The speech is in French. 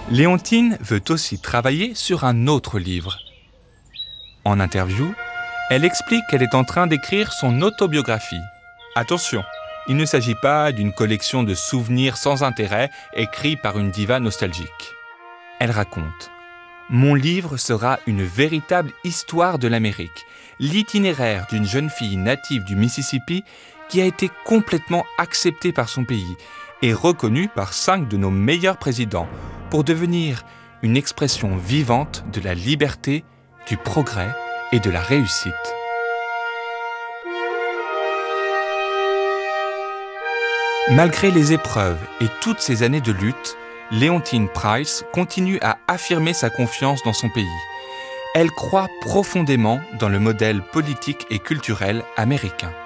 Léontine veut aussi travailler sur un autre livre. En interview, elle explique qu'elle est en train d'écrire son autobiographie. Attention, il ne s'agit pas d'une collection de souvenirs sans intérêt écrits par une diva nostalgique. Elle raconte « Mon livre sera une véritable histoire de l'Amérique, l'itinéraire d'une jeune fille native du Mississippi qui a été complètement acceptée par son pays et reconnue par 5 de nos meilleurs présidents pour devenir une expression vivante de la liberté, du progrès et de la réussite. » Malgré les épreuves et toutes ces années de lutte, Léontine Price continue à affirmer sa confiance dans son pays. Elle croit profondément dans le modèle politique et culturel américain.